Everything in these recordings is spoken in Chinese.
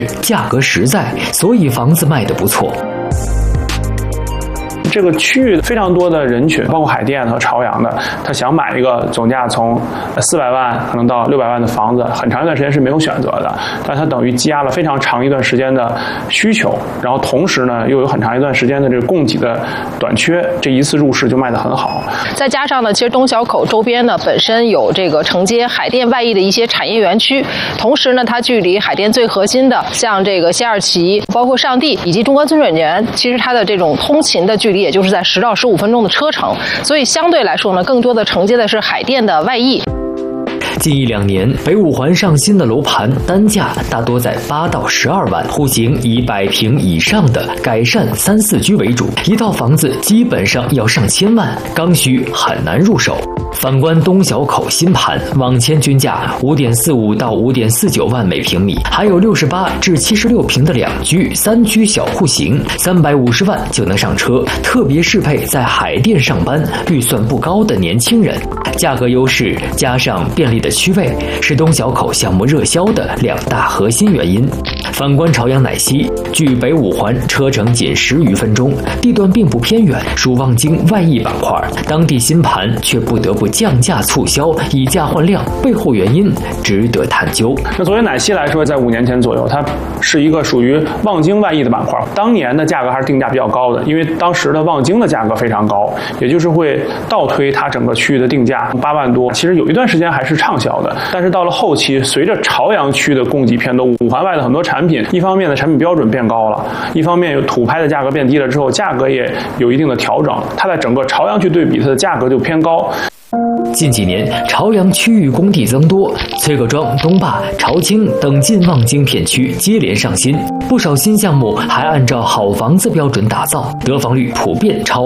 价格实在，所以房子卖得不错。 这个区域非常多的人群，包括海淀和朝阳的，他想买一个总价从400万可能到600万的房子，很长一段时间是没有选择的，但它等于积压了非常长一段时间的需求，然后同时呢又有很长一段时间的这个供给的短缺，这一次入市就卖得很好。 再加上呢，其实东小口周边呢本身有这个承接海淀外溢的一些产业园区，同时呢它距离海淀最核心的像这个西二旗、包括上地以及中关村水源，其实它的这种通勤的距离也就是在10到15分钟的车程，所以相对来说呢，更多的承接的是海淀的外溢。 近1-2年，北五环上新的楼盘单价大多在8到12万，户型以100平以上的改善3、4居为主，一套房子基本上要上千万，刚需很难入手。反观东小口新盘，网签均价5.45到5.49万每平米，还有68至76平的2居、3居小户型，350万就能上车，特别适配在海淀上班、预算不高的年轻人。价格优势加上便利的区位，是东小口项目热销的2大核心原因。反观朝阳乃西，距北五环车程仅10余分钟，地段并不偏远，属望京外溢板块，当地新盘却不得不降价促销，以价换量，背后原因值得探究。 那作为乃西来说，在5年前左右，它是一个属于望京外溢的板块，当年的价格还是定价比较高的，因为当时的望京的价格非常高，也就是会倒推它整个区域的定价8万多，其实有一段时间还是畅销的。但是到了后期，随着朝阳区的供给偏多，五环外的很多产品，一方面的产品标准变高了，一方面有土拍的价格变低了之后，价格也有一定的调整，它在整个朝阳区对比，它的价格就偏高。 近几年，朝阳区域工地增多，崔各庄、东坝、朝京等近望京片区接连上新，不少新项目还按照好房子标准打造，得房率普遍超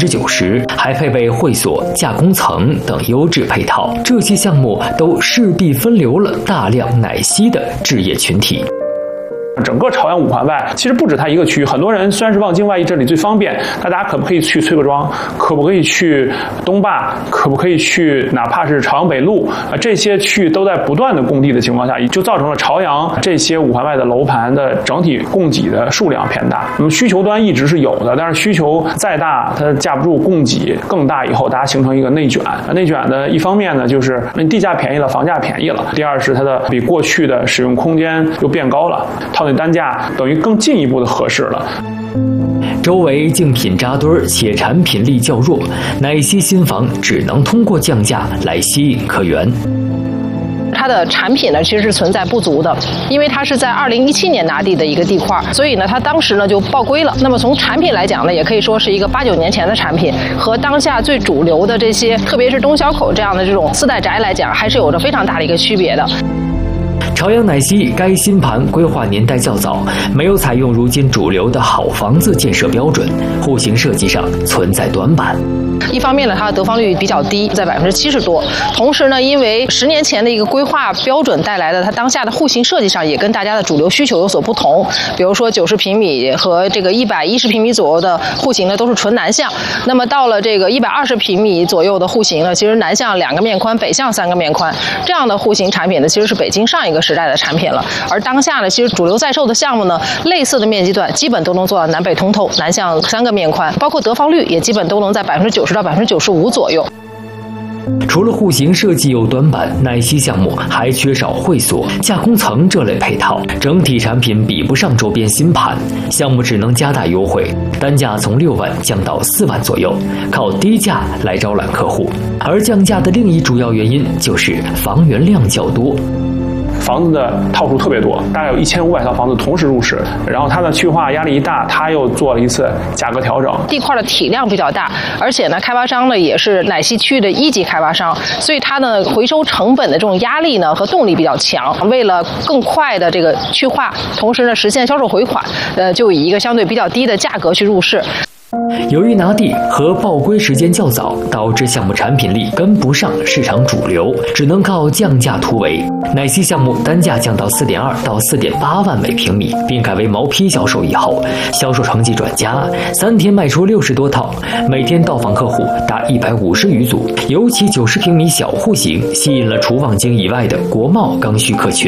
90%，还配备会所、加工层等优质配套。这些项目都势必分流了大量乃西的置业群体。 整个朝阳五环外其实不止它一个区，很多人虽然是望京外溢这里最方便，大家可不可以去崔各庄，可不可以去东坝，可不可以去哪怕是朝阳北路这些区域都在不断的供地的情况下，就造成了朝阳这些五环外的楼盘的整体供给的数量偏大。那么需求端一直是有的，但是需求再大，它架不住供给更大以后，大家形成一个内卷。内卷的一方面呢，就是地价便宜了，房价便宜了；第二是它的比过去的使用空间又变高了，单价等于更进一步的合适了。 周围竞品扎堆，且产品力较弱，乃西新房只能通过降价来吸引客源。 它的产品呢其实是存在不足的，因为它是在2017年拿地的一个地块，所以呢它当时呢就报规了。那么从产品来讲呢，也可以说是一个8、9年前的产品，和当下最主流的这些，特别是东小口这样的这种4代宅来讲，还是有着非常大的一个区别的。 朝阳乃西该新盘规划年代较早，没有采用如今主流的好房子建设标准，户型设计上存在短板。 一方面呢，它的得房率比较低，在70%多。同时呢，因为10年前的一个规划标准带来的，它当下的户型设计上也跟大家的主流需求有所不同。比如说90平米和这个110平米左右的户型呢，都是纯南向。那么到了这个120平米左右的户型呢，其实南向2个面宽，北向3个面宽。这样的户型产品呢，其实是北京上一个时代的产品了。而当下呢，其实主流在售的项目呢，类似的面积段基本都能做到南北通透，南向3个面宽，包括得房率也基本都能在90%到95%左右。 除了户型设计有短板，乃西项目还缺少会所、加工层这类配套，整体产品比不上周边新盘，项目只能加大优惠，单价从6万降到4万左右，靠低价来招揽客户。而降价的另一主要原因就是房源量较多。 房子的套数特别多，大概有1500套房子同时入市，然后它的去化压力一大，它又做了一次价格调整。 地块的体量比较大，而且呢，开发商呢也是乃西区的1级开发商，所以它的回收成本的这种压力呢和动力比较强。为了更快的这个去化，同时呢实现销售回款，就以一个相对比较低的价格去入市。 由于拿地和报规时间较早，导致项目产品力跟不上市场主流，只能靠降价突围。乃西项目单价降到4.2到4.8万每平米，并改为毛坯销售以后，销售成绩转佳，3天卖出60多套，每天到访客户达150余组。尤其90平米小户型吸引了除望京以外的国贸刚需客群。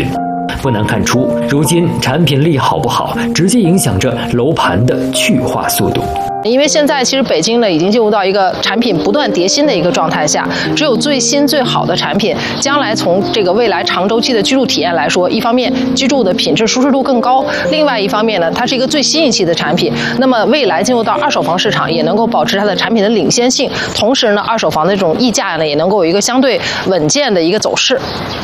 不难看出，如今产品力好不好，直接影响着楼盘的去化速度。 因为现在其实北京呢已经进入到一个产品不断叠新的一个状态下，只有最新最好的产品，将来从这个未来长周期的居住体验来说，一方面居住的品质舒适度更高，另外一方面呢，它是一个最新一期的产品，那么未来进入到二手房市场也能够保持它的产品的领先性，同时呢，二手房的这种溢价呢也能够有一个相对稳健的一个走势。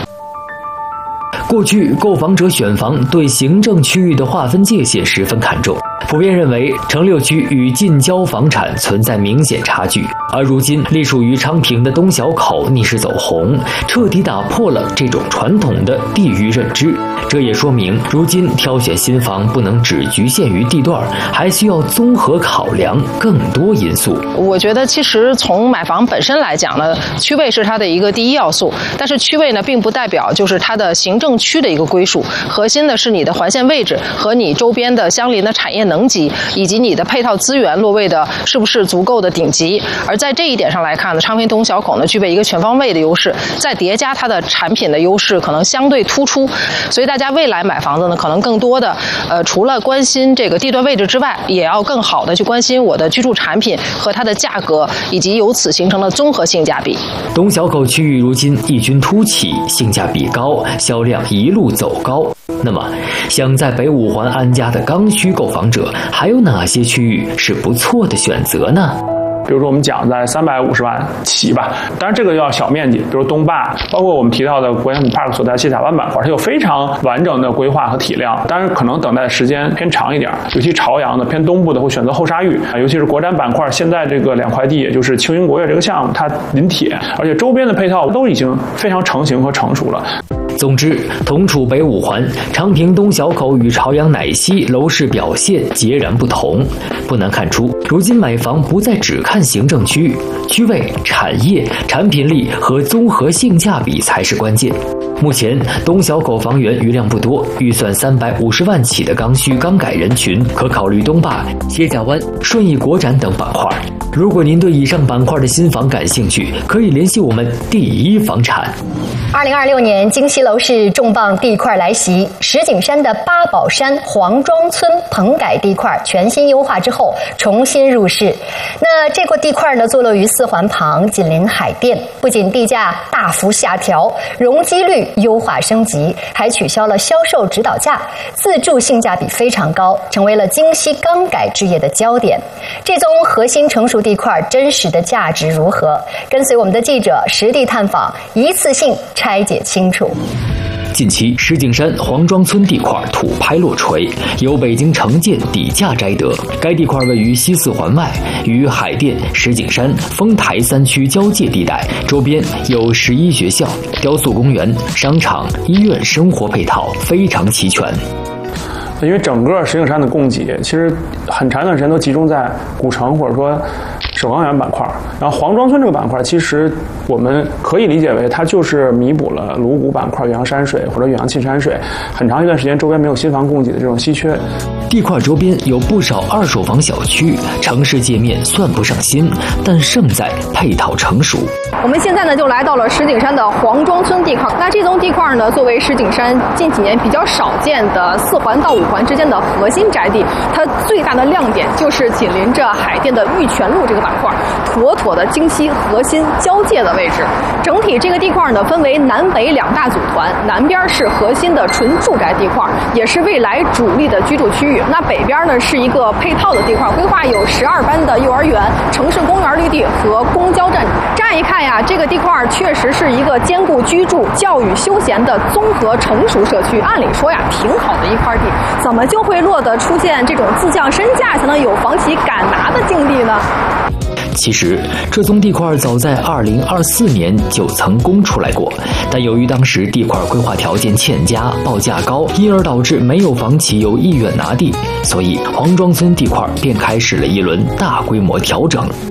过去购房者选房对行政区域的划分界限十分看重，普遍认为城六区与近郊房产存在明显差距，而如今隶属于昌平的东小口逆势走红，彻底打破了这种传统的地域认知。这也说明如今挑选新房不能只局限于地段，还需要综合考量更多因素。 我觉得其实从买房本身来讲呢，区位是它的一个第一要素，但是区位呢并不代表就是它的行政区的一个归属，核心的是你的环线位置和你周边的相邻的产业能级，以及你的配套资源落位的是不是足够的顶级。而在这一点上来看呢，昌平东小口呢具备一个全方位的优势，再叠加它的产品的优势可能相对突出，所以大家未来买房子呢，可能更多的除了关心这个地段位置之外，也要更好的去关心我的居住产品和它的价格，以及由此形成的综合性价比。 东小口区域如今异军突起，性价比高，销量一路走高。那么，想在北五环安家的刚需购房者，还有哪些区域是不错的选择呢？ 比如说我们讲在350万起吧，当然这个要小面积，比如东坝，包括我们提到的国家体 Park 所在西塔湾板块，它有非常完整的规划和体量，当然可能等待时间偏长一点，尤其朝阳的偏东部的会选择后沙峪，尤其是国展板块，现在这个2块地，也就是青云国悦这个项目，它临铁，而且周边的配套都已经非常成型和成熟了。 总之，同处北五环，昌平东小口与朝阳乃溪楼市表现截然不同。不难看出，如今买房不再只看行政区域，区位、产业、产品力和综合性价比才是关键。目前东小口房源余量不多，预算350万起的刚需刚改人群可考虑东坝、歇甲湾、顺义国展等板块。如果您对以上板块的新房感兴趣，可以联系我们第一房产。 2026年京西楼市重磅地块来袭，石景山的八宝山黄庄村棚改地块全新优化之后重新入市。那这块地块呢，坐落于4环旁，紧邻海淀，不仅地价大幅下调，容积率优化升级，还取消了销售指导价，自住性价比非常高，成为了京西刚改置业的焦点。这宗核心成熟地块真实的价值如何？跟随我们的记者实地探访，一次性拆解清楚。 近期，石景山黄庄村地块土拍落锤，由北京城建底价摘得。该地块位于西4环外，与海淀、石景山、丰台3区交界地带，周边有11学校、雕塑公园、商场、医院，生活配套非常齐全。 因为整个石景山的供给其实很长一段时间都集中在古城或者说首钢园板块，然后黄庄村这个板块其实我们可以理解为它就是弥补了鲁谷板块远洋山水或者远洋沁山水很长一段时间周边没有新房供给的这种稀缺。 地块周边有不少二手房小区，城市界面算不上新，但胜在配套成熟。 我们现在呢就来到了石景山的黄庄村地块。那这宗地块呢，作为石景山近几年比较少见的4环到5环之间的核心宅地，它最大的亮点就是紧邻着海淀的玉泉路这个板块，妥妥的京西核心交界的位置。整体这个地块呢分为南北2大组团，南边是核心的纯住宅地块，也是未来主力的居住区域。那北边呢是一个配套的地块，规划有12班的幼儿园、城市公园绿地和公交站。乍一看呀，这个地块确实是一个兼顾居住、教育、休闲的综合成熟社区。按理说呀，挺好的一块地，怎么就会落得出现这种自降身价才能有房企敢拿的境地呢？ 其实，这宗地块早在2024年就曾公出来过，但由于当时地块规划条件欠佳，报价高，因而导致没有房企有意愿拿地，所以黄庄村地块便开始了一轮大规模调整。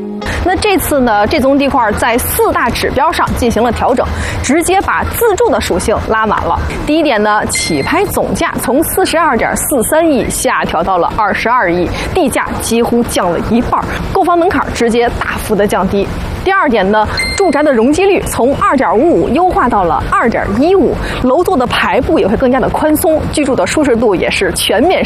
那这次呢，这宗地块在4大指标上进行了调整，直接把自住的属性拉满了。第一点呢，起拍总价从42.43亿下调到了22亿，地价几乎降了一半，购房门槛直接大幅的降低。第二点呢，住宅的容积率从2.55优化到了2.15，楼座的排布也会更加的宽松，居住的舒适度也是全面